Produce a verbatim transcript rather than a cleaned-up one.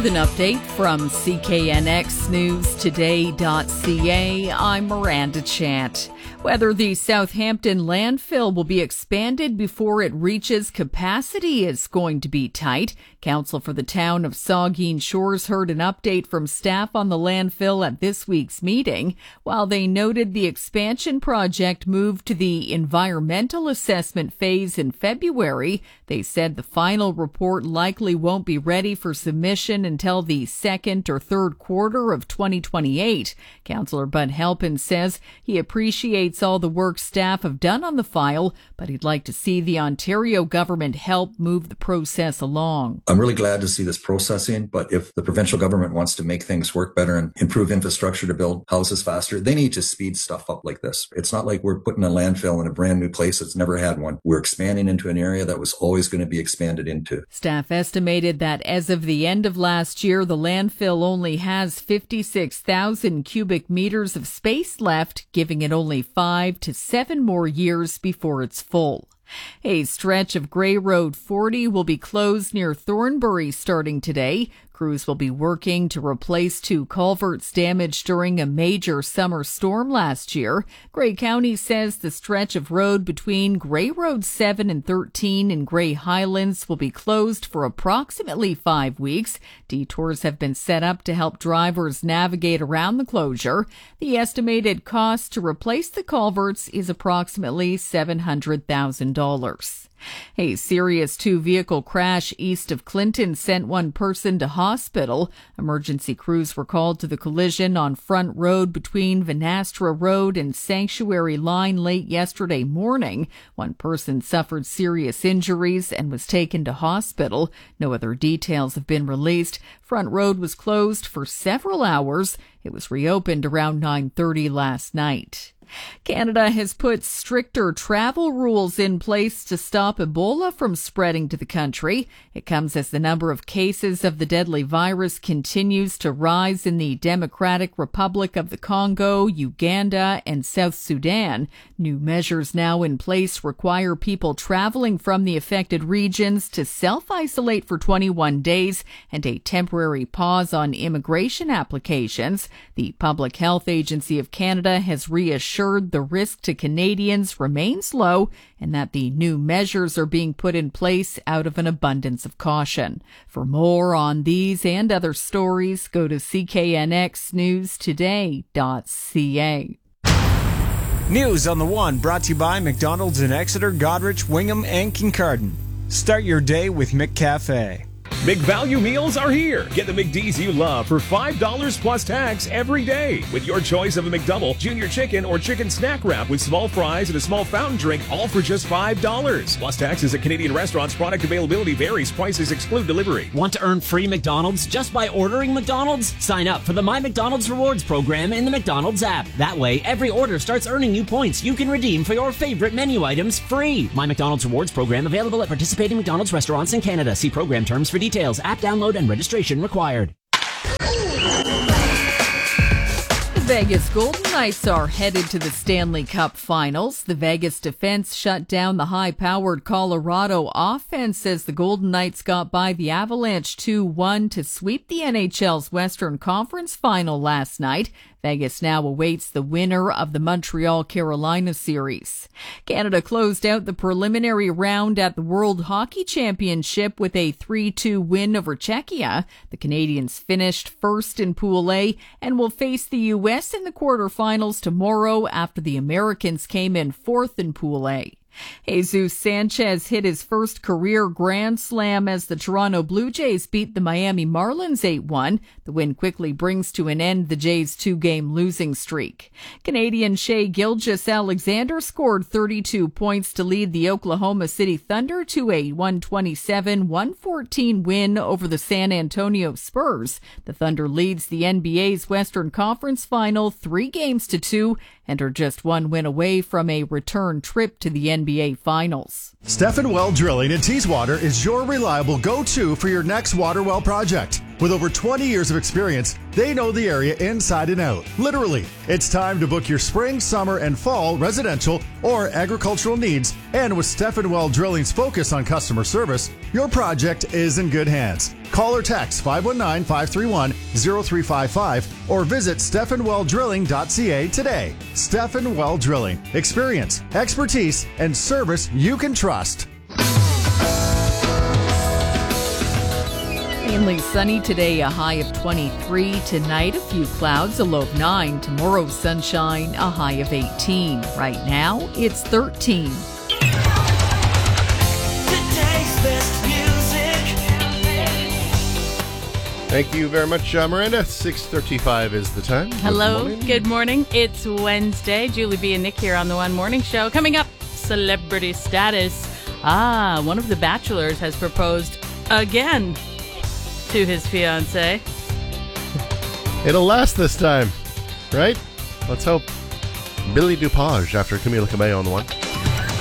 With an update from C K N X News Today dot C A, I'm Miranda Chant. Whether the Southampton landfill will be expanded before it reaches capacity is going to be tight. Council for the town of Saugeen Shores heard an update from staff on the landfill at this week's meeting. While they noted the expansion project moved to the environmental assessment phase in February, they said the final report likely won't be ready for submission until the second or third quarter of twenty twenty-eight. Councillor Bud Halpin says he appreciates all the work staff have done on the file, but he'd like to see the Ontario government help move the process along. I'm really glad to see this processing, but if the provincial government wants to make things work better and improve infrastructure to build houses faster, they need to speed stuff up like this. It's not like we're putting a landfill in a brand new place that's never had one. We're expanding into an area that was always going to be expanded into. Staff estimated that as of the end of last year, the landfill only has fifty-six thousand cubic meters of space left, giving it only five to seven more years before it's full. A stretch of Grey Road forty will be closed near Thornbury starting today. Crews will be working to replace two culverts damaged during a major summer storm last year. Grey County says the stretch of road between Grey Road seven and thirteen in Grey Highlands will be closed for approximately five weeks. Detours have been set up to help drivers navigate around the closure. The estimated cost to replace the culverts is approximately seven hundred thousand dollars. A serious two-vehicle crash east of Clinton sent one person to hospital. Emergency crews were called to the collision on Front Road between Vanastra Road and Sanctuary Line late yesterday morning. One person suffered serious injuries and was taken to hospital. No other details have been released. Front Road was closed for several hours. It was reopened around nine thirty last night. Canada has put stricter travel rules in place to stop Ebola from spreading to the country. It comes as the number of cases of the deadly virus continues to rise in the Democratic Republic of the Congo, Uganda, and South Sudan. New measures now in place require people traveling from the affected regions to self-isolate for twenty-one days and a temporary pause on immigration applications. The Public Health Agency of Canada has reassured the risk to Canadians remains low and that the new measures are being put in place out of an abundance of caution. For more on these and other stories, go to C K N X News Today dot C A. News on the One brought to you by McDonald's in Exeter, Goderich, Wingham, and Kincardine. Start your day with McCafe. Big value meals are here. Get the McD's you love for five dollars plus tax every day. With your choice of a McDouble, junior chicken, or chicken snack wrap with small fries and a small fountain drink, all for just five dollars. Plus taxes at Canadian restaurants. Product availability varies. Prices exclude delivery. Want to earn free McDonald's just by ordering McDonald's? Sign up for the My McDonald's Rewards program in the McDonald's app. That way, every order starts earning you points you can redeem for your favorite menu items free. My McDonald's Rewards program available at participating McDonald's restaurants in Canada. See program terms for details. App download and registration required. The Vegas Golden Knights are headed to the Stanley Cup Finals. The Vegas defense shut down the high-powered Colorado offense as the Golden Knights got by the Avalanche two one to sweep the N H L's Western Conference Final last night. Vegas now awaits the winner of the Montreal-Carolina series. Canada closed out the preliminary round at the World Hockey Championship with a three two win over Czechia. The Canadians finished first in Pool A and will face the U S in the quarterfinals tomorrow after the Americans came in fourth in Pool A. Jesus Sanchez hit his first career Grand Slam as the Toronto Blue Jays beat the Miami Marlins eight one. The win quickly brings to an end the Jays' two-game losing streak. Canadian Shai Gilgeous-Alexander scored thirty-two points to lead the Oklahoma City Thunder to a one twenty-seven one fourteen win over the San Antonio Spurs. The Thunder leads the N B A's Western Conference Final three games to two and are just one win away from a return trip to the N B A Finals. Stephen Well Drilling in Teeswater is your reliable go-to for your next water well project. With over twenty years of experience, they know the area inside and out. Literally, it's time to book your spring, summer, and fall residential or agricultural needs. And with Stefan Well Drilling's focus on customer service, your project is in good hands. Call or text five one nine, five three one, zero three five five or visit stefan well drilling dot c a today. Stefan Well Drilling. Experience, expertise, and service you can trust. Mainly sunny today, a high of twenty-three. Tonight, a few clouds, a low of nine. Tomorrow, sunshine, a high of eighteen. Right now, it's thirteen. Thank you very much, uh, Miranda. six thirty-five is the time. Hello. Good morning. Good morning. It's Wednesday. Julie B. and Nick here on the One Morning Show. Coming up, celebrity status. Ah, one of the bachelors has proposed again to his fiancée. It'll last this time, right? Let's hope. Billy DuPage after Camila Cabello on the one.